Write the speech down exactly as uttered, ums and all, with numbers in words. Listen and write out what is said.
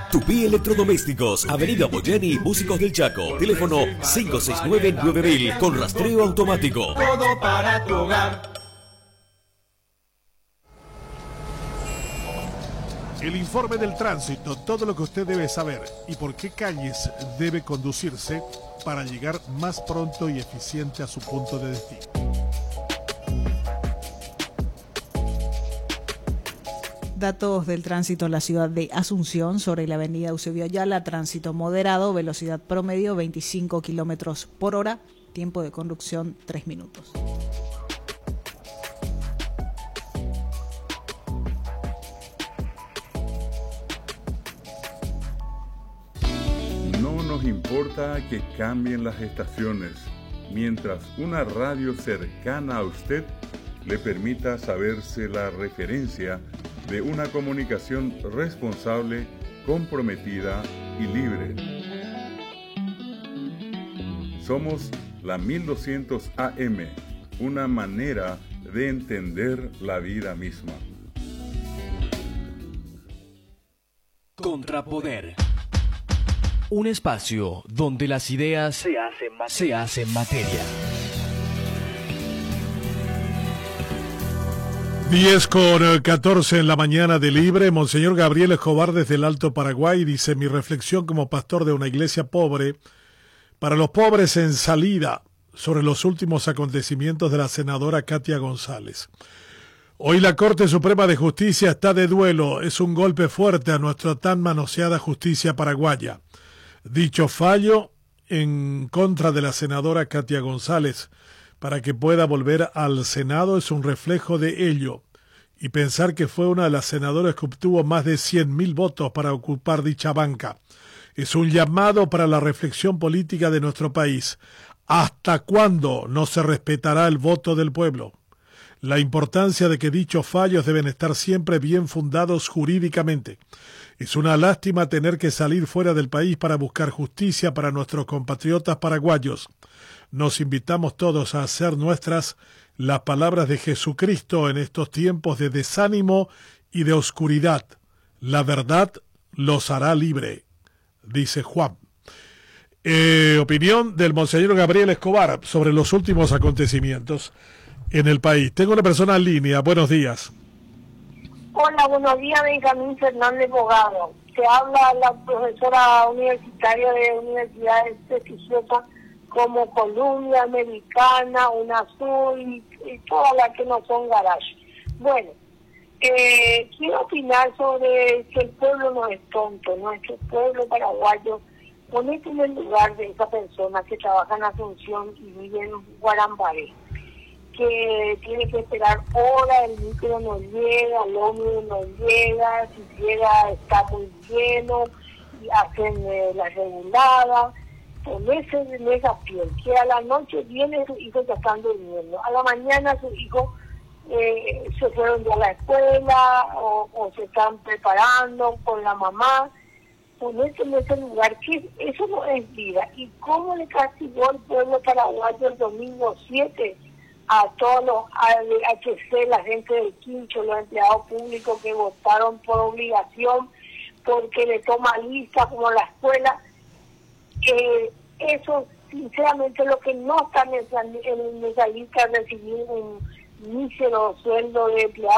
Tupí Electrodomésticos, Avenida Boyeni, Músicos del Chaco. Teléfono cinco seis nueve nueve mil con rastreo automático. Todo para tu hogar. El informe del tránsito, todo lo que usted debe saber y por qué calles debe conducirse para llegar más pronto y eficiente a su punto de destino. Datos del tránsito en la ciudad de Asunción sobre la avenida Eusebio Ayala, tránsito moderado, velocidad promedio veinticinco kilómetros por hora, tiempo de conducción tres minutos. No nos importa que cambien las estaciones, mientras una radio cercana a usted le permita saberse la referencia de una comunicación responsable, comprometida y libre. Somos la mil doscientos A M, una manera de entender la vida misma. Contrapoder. Un espacio donde las ideas se hacen materia. Se hacen materia. diez con catorce en la mañana de Libre. Monseñor Gabriel Escobar desde el Alto Paraguay dice: mi reflexión como pastor de una iglesia pobre, para los pobres en salida, sobre los últimos acontecimientos de la senadora Katia González. Hoy la Corte Suprema de Justicia está de duelo. Es un golpe fuerte a nuestra tan manoseada justicia paraguaya. Dicho fallo en contra de la senadora Katia González para que pueda volver al Senado es un reflejo de ello, y pensar que fue una de las senadoras que obtuvo más de cien mil votos para ocupar dicha banca. Es un llamado para la reflexión política de nuestro país. ¿Hasta cuándo no se respetará el voto del pueblo? La importancia de que dichos fallos deben estar siempre bien fundados jurídicamente. Es una lástima tener que salir fuera del país para buscar justicia para nuestros compatriotas paraguayos. Nos invitamos todos a hacer nuestras las palabras de Jesucristo en estos tiempos de desánimo y de oscuridad. La verdad los hará libre, dice Juan. Eh, opinión del Monseñor Gabriel Escobar sobre los últimos acontecimientos en el país. Tengo una persona en línea. Buenos días. Hola, buenos días, Benjamín Fernández Bogado. Te habla la profesora universitaria de universidades prestigiosas como Columbia, Americana, UNASUR y, y todas las que no son garage. Bueno, eh, quiero opinar sobre que el pueblo no es tonto, nuestro pueblo paraguayo. Ponete en el lugar de esa persona que trabaja en Asunción y vive en Guarambaré, que tiene que esperar horas, el micro no llega, el ómnibus no llega, si llega está muy lleno, y hacen eh, la regulada. Ponerse en esa piel, que a la noche viene sus hijos ya están durmiendo, a la mañana sus hijos eh, se fueron ya a la escuela o, o se están preparando con la mamá. Ponerse en ese lugar, que eso no es vida. ¿Y cómo le castigó el pueblo paraguayo el domingo siete a todos los H C, la gente del Quincho, los empleados públicos que votaron por obligación porque le toma lista como la escuela? Eh, eso, sinceramente, lo que no están en esa, en esa lista, recibir un mísero sueldo de empleado